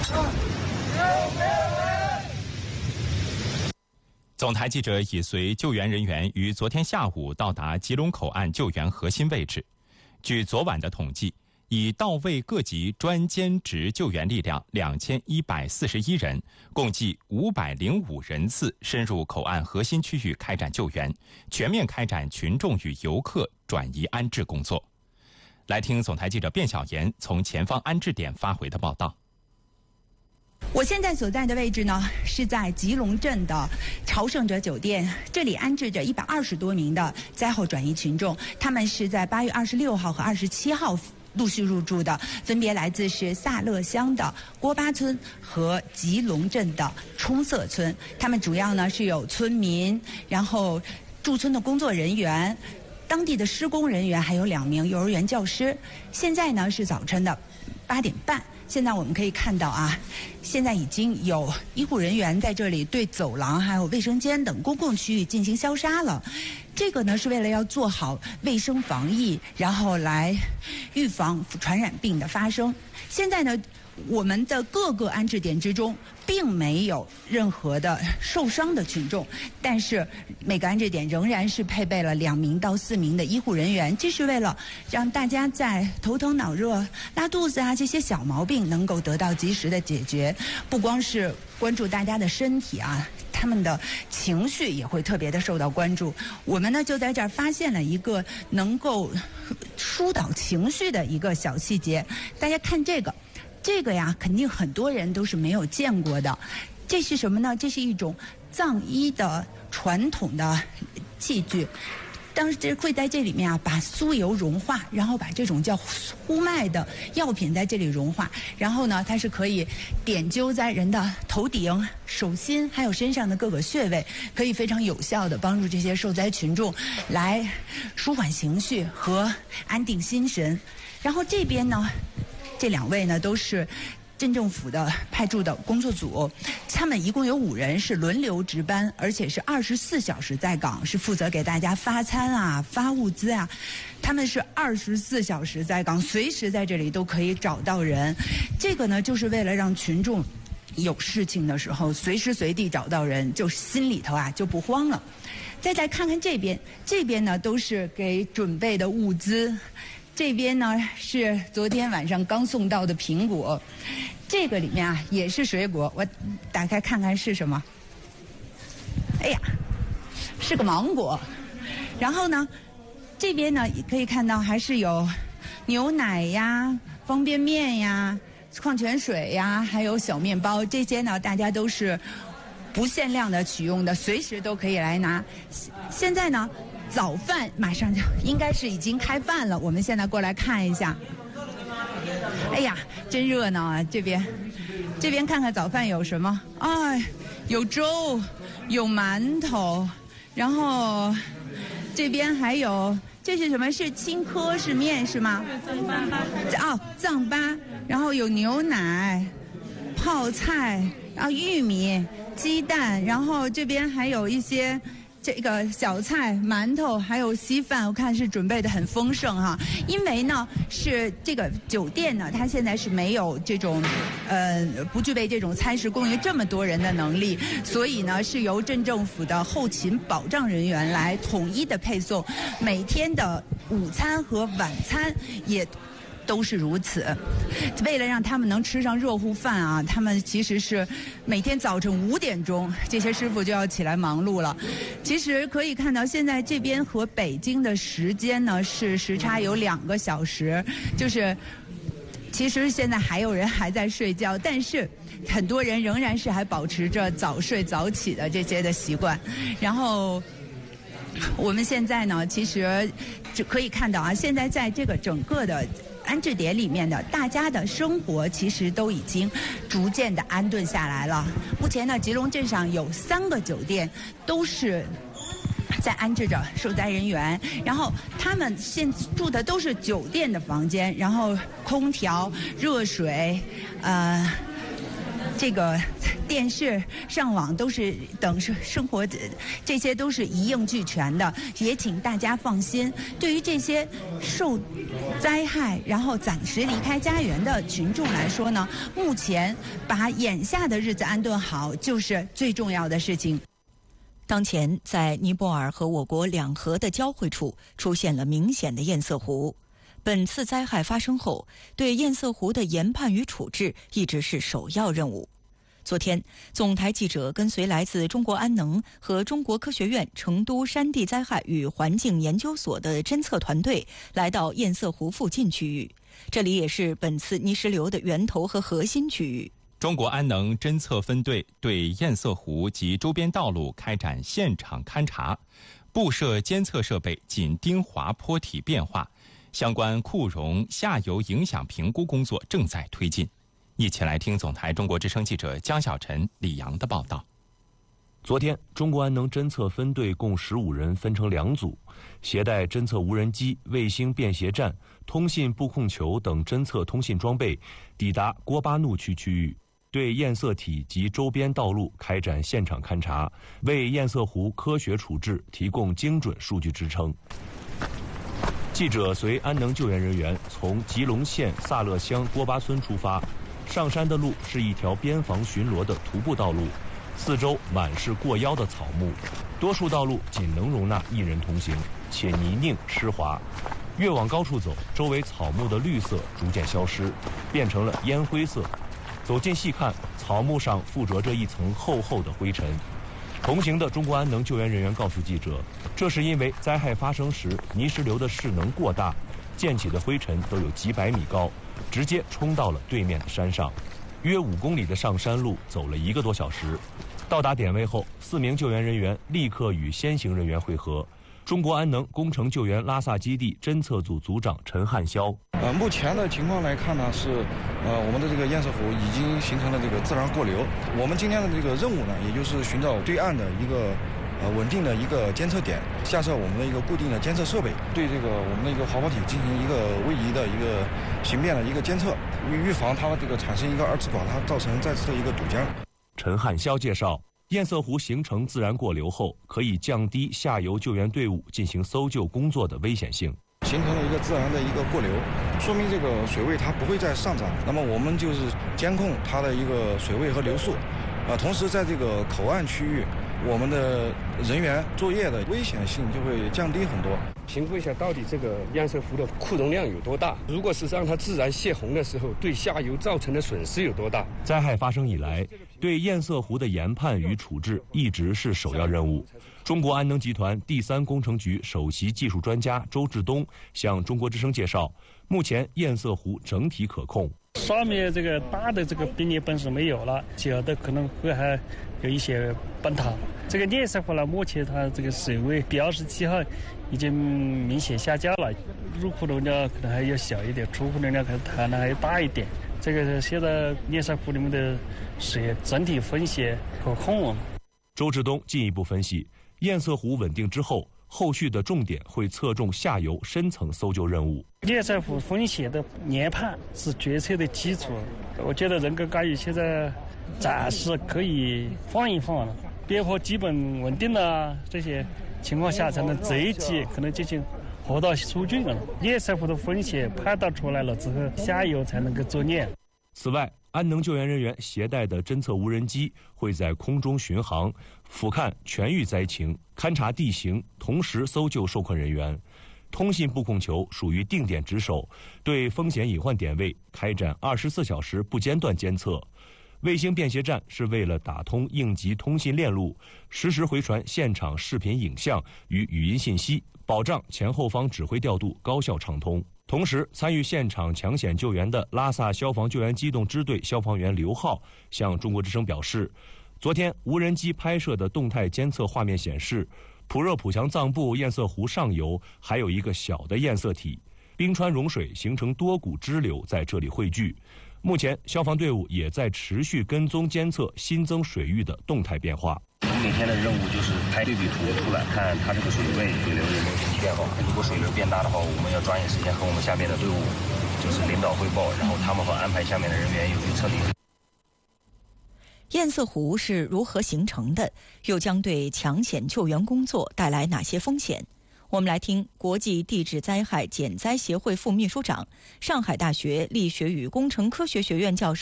总台记者已随救援人员于昨天下午到达吉隆口岸救援核心位置。据昨晚的统计，已到位各级专兼职救援力量2141人，共计505人次深入口岸核心区域开展救援，全面开展群众与游客转移安置工作。来听总台记者卞晓妍从前方安置点发回的报道。 我现在所在的位置呢，是在吉隆镇的朝圣者酒店，这里安置着120多名的灾后转移群众，他们是在8月26号和27号陆续入住的，分别来自是萨勒乡的郭巴村和吉隆镇的冲色村。他们主要呢是有村民，然后驻村的工作人员，当地的施工人员，还有2名幼儿园教师。现在呢是早晨的8点半。现在我们可以看到啊，现在已经有医护人员在这里对走廊还有卫生间等公共区域进行消杀了。这个呢是为了要做好卫生防疫，然后来预防传染病的发生。现在呢，我们的各个安置点之中并没有任何的受伤的群众，但是每个安置点仍然是配备了2名到4名的医护人员，这是为了让大家在头疼脑热、拉肚子啊这些小毛病能够得到及时的解决。不光是关注大家的身体啊，他们的情绪也会特别的受到关注。我们呢就在这儿发现了一个能够疏导情绪的一个小细节，大家看这个呀，肯定很多人都是没有见过的。这是什么呢？这是一种藏医的传统的器具。当时会在这里面啊，把酥油融化，然后把这种叫呼麦的药品在这里融化，然后呢，它是可以点灸在人的头顶、手心还有身上的各个穴位，可以非常有效的帮助这些受灾群众来舒缓情绪和安定心神。然后这边呢，这2位呢都是镇政府的派驻的工作组，他们一共有5人是轮流值班，而且是24小时在岗，是负责给大家发餐啊、发物资啊。他们是24小时在岗，随时在这里都可以找到人。这个呢，就是为了让群众有事情的时候随时随地找到人，就心里头啊就不慌了。再看看这边呢都是给准备的物资。这边呢是昨天晚上刚送到的苹果，这个里面啊也是水果，我打开看看是什么。哎呀，是个芒果。然后呢，这边呢也可以看到还是有牛奶呀、方便面呀、矿泉水呀，还有小面包，这些呢大家都是不限量的取用的，随时都可以来拿。现在呢，早饭马上就应该是已经开饭了，我们现在过来看一下。哎呀，真热闹啊！这边看看早饭有什么？哎，有粥，有馒头，然后这边还有，这是什么？是青稞是面是吗？哦，藏粑，然后有牛奶、泡菜，然后玉米、鸡蛋，然后这边还有一些这个小菜、馒头，还有稀饭，我看是准备的很丰盛哈。因为呢，是这个酒店呢，它现在是没有这种，不具备这种餐食供应这么多人的能力，所以呢，是由镇政府的后勤保障人员来统一的配送，每天的午餐和晚餐也都是如此。为了让他们能吃上热乎饭啊，他们其实是每天早晨5点钟，这些师傅就要起来忙碌了。其实可以看到，现在这边和北京的时间呢是时差有2个小时，就是其实现在还有人还在睡觉，但是很多人仍然是还保持着早睡早起的这些的习惯。然后我们现在呢，其实就可以看到啊，现在在这个整个的安置点里面的大家的生活其实都已经逐渐的安顿下来了。目前呢，吉隆镇上有3个酒店都是在安置着受灾人员，然后他们现住的都是酒店的房间，然后空调、热水，这个电视、上网都是等生活，这些都是一应俱全的。也请大家放心，对于这些受灾害然后暂时离开家园的群众来说呢，目前把眼下的日子安顿好就是最重要的事情。 当前，在尼泊尔和我国两河的交汇处出现了明显的堰塞湖。本次灾害发生后，对堰塞湖的研判与处置一直是首要任务。昨天，总台记者跟随来自中国安能和中国科学院成都山地灾害与环境研究所的侦测团队来到堰塞湖附近区域，这里也是本次泥石流的源头和核心区域。 中国安能侦测分队对堰塞湖及周边道路开展现场勘查，布设监测设备，紧盯滑坡体变化，相关库容下游影响评估工作正在推进。一起来听总台中国之声记者江小晨、李阳的报道。 昨天，中国安能侦测分队共15人分成2组，携带侦测无人机、卫星便携站、通信布控球等侦测通信装备，抵达郭巴怒区区域，对堰塞体及周边道路开展现场勘查，为堰塞湖科学处置提供精准数据支撑。记者随安能救援人员从吉隆县萨勒乡郭巴村出发，上山的路是一条边防巡逻的徒步道路，四周满是过腰的草木，多数道路仅能容纳1人同行，且泥泞湿滑。越往高处走，周围草木的绿色逐渐消失，变成了烟灰色。走近细看，草木上附着着一层厚厚的灰尘。同行的中国安能救援人员告诉记者，这是因为灾害发生时泥石流的势能过大，溅起的灰尘都有几百米高，直接冲到了对面的山上。约5公里的上山路走了1个多小时，到达点位后，4名救援人员立刻与先行人员会合。中国安能工程救援拉萨基地侦测组组长陈汉霄。 目前的情况来看呢，是我们的这个堰塞湖已经形成了这个自然过流。我们今天的这个任务呢，也就是寻找对岸的一个稳定的一个监测点，下设我们的一个固定的监测设备，对这个我们的一个滑坡体进行一个位移的一个形变的一个监测，预防它这个产生一个二次垮塌，造成再次的一个堵江。 陈汉霄介绍，堰塞湖形成自然过流后，可以降低下游救援队伍进行搜救工作的危险性。 形成了一个自然的一个过流，说明这个水位它不会再上涨。那么我们就是监控它的一个水位和流速，同时在这个口岸区域，我们的人员作业的危险性就会降低很多。 评估一下到底这个堰塞湖的库容量有多大，如果是让它自然泄洪的时候，对下游造成的损失有多大。 灾害发生以来，对堰塞湖的研判与处置一直是首要任务。中国安能集团第3工程局首席技术专家周志东向中国之声介绍，目前堰塞湖整体可控。 上面这个大的这个冰裂本是没有了，小的可能会还有一些崩塌。这个堰塞湖呢，目前它这个水位127号已经明显下降了，入库容量可能还要小一点，出库容量可能谈的还要大一点。这个现在堰塞湖里面的水整体风险可控。 周志东进一步分析，堰塞湖稳定之后，后续的重点会侧重下游深层搜救任务。 堰塞湖风险的研判是决策的基础，我觉得人工干预现在暂时可以放一放了，边坡基本稳定了，这些情况下才能这一级可能进行河道疏浚了。堰塞湖的风险判断出来了之后，下游才能够作业。 此外，安能救援人员携带的侦测无人机会在空中巡航，俯瞰全域灾情，勘察地形，同时搜救受困人员。通信布控球属于定点值守，对风险隐患点位开展24小时不间断监测。卫星便携站是为了打通应急通信链路，实时回传现场视频影像与语音信息，保障前后方指挥调度高效畅通。同时，参与现场抢险救援的拉萨消防救援机动支队消防员刘浩向中国之声表示，昨天无人机拍摄的动态监测画面显示，普热普强藏布堰塞湖上游还有一个小的堰塞体，冰川融水形成多股支流在这里汇聚。目前，消防队伍也在持续跟踪监测新增水域的动态变化。 我们每天的任务就是拍对比图出来，看它这个水位、水流有没有变化。如果水流变大的话，我们要抓紧时间和我们下面的队伍就是领导汇报，然后他们会安排下面的人员有去撤离。 堰塞湖是如何形成的？又将对抢险救援工作带来哪些风险？我们来听国际地质灾害减灾协会副秘书长、上海大学力学与工程科学学院教授